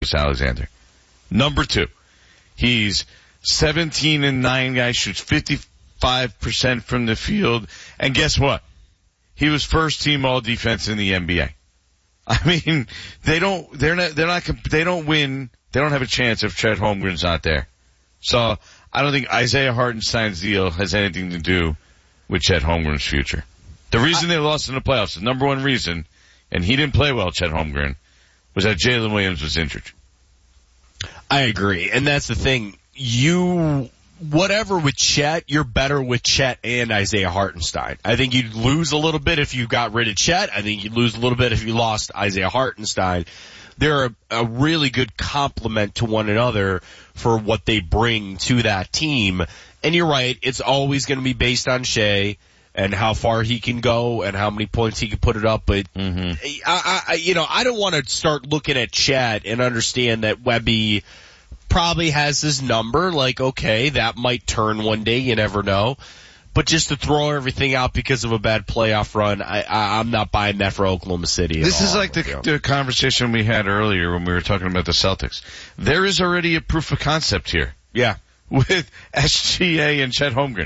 Alexander. Number 2, he's 17-9 guy, shoots 55% from the field, and guess what? He was first team all defense in the NBA. I mean, they don't win, they don't have a chance if Chet Holmgren's not there. So, I don't think Isaiah Hartenstein's deal has anything to do with Chet Holmgren's future. The reason they lost in the playoffs, the number one reason, and he didn't play well, Chet Holmgren, was that Jalen Williams was injured. I agree, and that's the thing. Whatever with Chet, you're better with Chet and Isaiah Hartenstein. I think you'd lose a little bit if you got rid of Chet. I think you'd lose a little bit if you lost Isaiah Hartenstein. They're a really good complement to one another for what they bring to that team. And you're right, it's always going to be based on Shea and how far he can go and how many points he can put it up. But, I don't want to start looking at Chet and understand that Webby probably has his number. Like, okay, that might turn one day. You never know. But just to throw everything out because of a bad playoff run, I'm not buying that for Oklahoma City. This is like the conversation we had earlier when we were talking about the Celtics. There is already a proof of concept here. Yeah. With SGA and Chet Holmgren.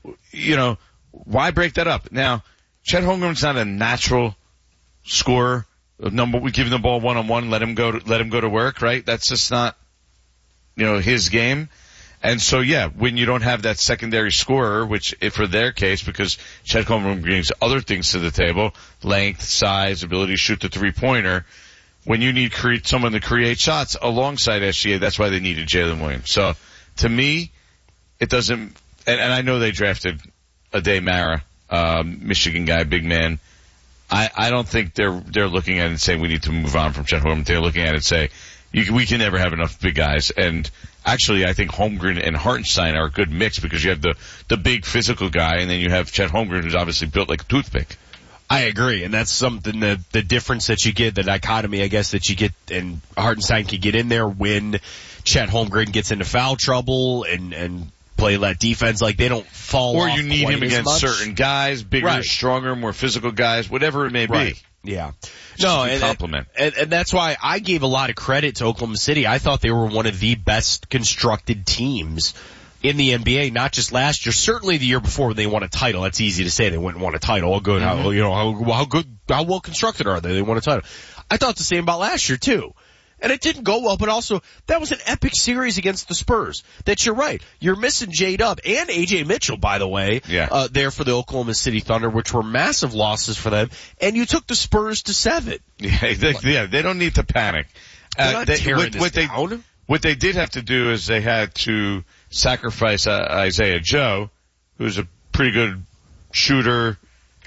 Why break that up? Now, Chet Holmgren's not a natural scorer. We give him the ball one-on-one, let him go to work, right? That's just not, his game. And so, yeah, when you don't have that secondary scorer, which if for their case, because Chet Holmgren brings other things to the table, length, size, ability to shoot the three-pointer, when you need someone to create shots alongside SGA, that's why they needed Jalen Williams. So, to me, it doesn't, and I know they drafted Ade Mara, Michigan guy, big man. I don't think they're looking at it and saying we need to move on from Chet Holmgren. They're looking at it and say, we can never have enough big guys. And actually, I think Holmgren and Hartenstein are a good mix because you have the big physical guy and then you have Chet Holmgren who's obviously built like a toothpick. I agree, and that's something the difference that you get, the dichotomy, I guess, that you get, and Hartenstein can get in there when Chet Holmgren gets into foul trouble and play that defense, like they don't fall or off. Or you need him against certain guys, bigger, right, stronger, more physical guys, whatever it may right. be. Yeah. Compliment. And that's why I gave a lot of credit to Oklahoma City. I thought they were one of the best constructed teams in the NBA, not just last year, certainly the year before when they won a title. That's easy to say. They went and won a title. How good, how well constructed are they? They won a title. I thought the same about last year too. And it didn't go well, but also that was an epic series against the Spurs. That you're right. You're missing J-Dub and AJ Mitchell, by the way, there for the Oklahoma City Thunder, which were massive losses for them. And you took the Spurs to 7. They don't need to panic. They're not tearing this down. What they did have to do is they had to sacrifice Isaiah Joe, who's a pretty good shooter,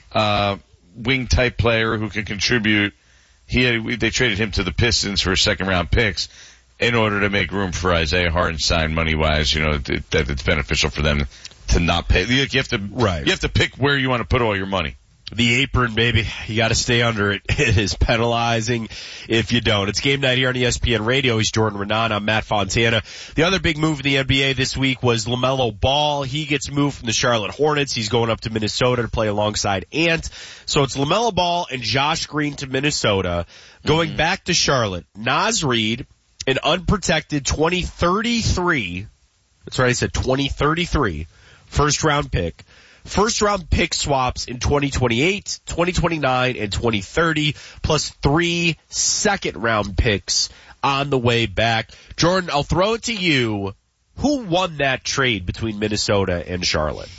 wing type player who can contribute. They traded him to the Pistons for second round picks in order to make room for Isaiah Hartenstein money wise, that it's beneficial for them to not pay. You have to pick where you want to put all your money. The apron, baby. You gotta stay under it. It is penalizing if you don't. It's game night here on ESPN Radio. He's Jordan Renan. I'm Matt Fontana. The other big move in the NBA this week was LaMelo Ball. He gets moved from the Charlotte Hornets. He's going up to Minnesota to play alongside Ant. So it's LaMelo Ball and Josh Green to Minnesota. Going back to Charlotte, Naz Reid, an unprotected 2033. That's right, I said 2033 first round pick. First round pick swaps in 2028, 2029, and 2030, plus 3 second round picks on the way back. Jordan, I'll throw it to you. Who won that trade between Minnesota and Charlotte?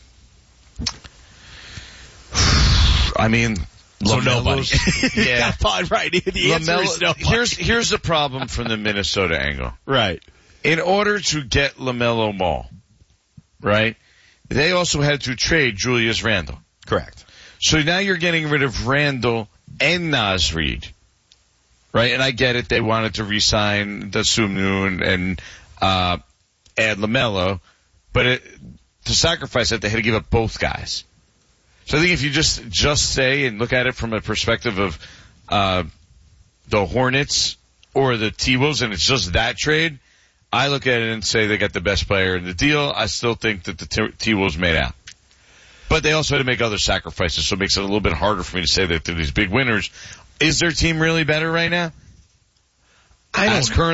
I mean, so nobody. Yeah. Right. The answer is nobody. Here's the problem from the Minnesota angle. Right. In order to get LaMelo Ball, right, they also had to trade Julius Randle. Correct. So now you're getting rid of Randle and Naz Reid, right? And I get it. They wanted to re-sign the Sumnu and add LaMelo, but to sacrifice that, they had to give up both guys. So I think if you just say and look at it from a perspective of the Hornets or the T-Wolves, and it's just that trade, I look at it and say they got the best player in the deal. I still think that the T-Wolves made out. But they also had to make other sacrifices, so it makes it a little bit harder for me to say that they're these big winners. Is their team really better right now? as currently